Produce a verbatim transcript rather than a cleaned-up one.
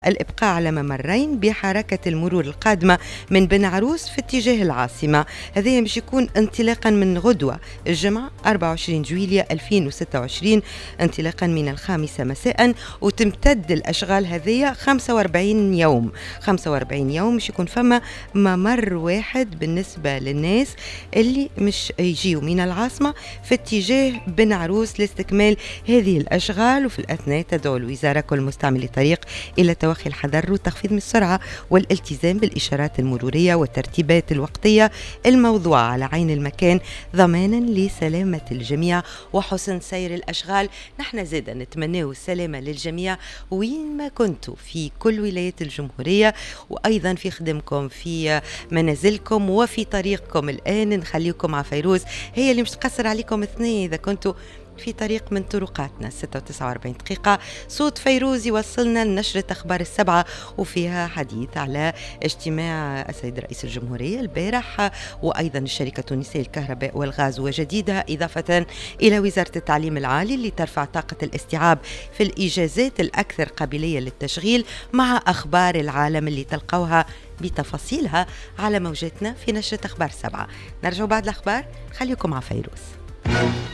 الإبقاء على ممرين بحركة المرور القادمة من بن عروس في اتجاه العاصمة. هذا باش يكون انطلاقا من غدوة الجمعة أربعة وعشرين جويلية ألفين وستة وعشرين انطلاقا من الخامسة مساء، وتمتد الأشغال هذه خمسة وأربعين يوم. خمسة وأربعين يوم مش يكون فما ممر واحد بالنسبة للناس اللي مش يجيوا من العاصمة في اتجاه بن عروس لاستكمال هذه الأشغال. وفي الأثناء تدعو الوزارة كل مستعمل الطريق إلى توخي الحذر وتخفيض من السرعة والالتزام بالإشارات المرورية والترتيبات الوقتية الموضوعة على عين المكان ضمانا لسلامة الجميع وحسن سير الأشغال. نحن زيدا نتمناه السلامة للجميع وين ما كنتوا في كل ولايات الجمهورية، وأيضا في خدمكم في منازلكم وفي طريقكم. الآن نخليكم مع فيروز، هي اللي مش تقصر عليكم اثنين إذا كنتوا في طريق من طرقاتنا. ستة وتسعة وأربعين دقيقة صوت فيروز يوصلنا لنشرة أخبار السبعة، وفيها حديث على اجتماع السيد رئيس الجمهورية البارح، وأيضا الشركة التونسية للكهرباء والغاز وجديدها، إضافة إلى وزارة التعليم العالي اللي ترفع طاقة الاستيعاب في الإجازات الأكثر قابلية للتشغيل، مع أخبار العالم اللي تلقوها بتفاصيلها على موجتنا في نشرة أخبار سبعة. نرجع بعد الأخبار، خليكم مع فيروز.